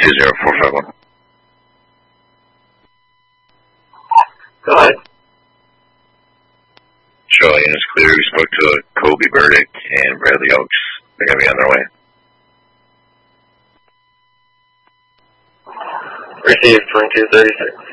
20451. Go ahead. Charlie is clear. We spoke to Kobe Burdick and Bradley Oaks. They're going to be on their way. Received 2236.